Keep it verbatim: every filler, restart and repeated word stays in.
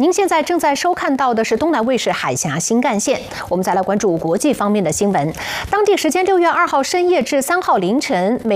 您现在正在收看到的是东南卫视海峡新干线。我们再来关注国际方面的新闻。当地时间六月二号深夜至三号凌晨，美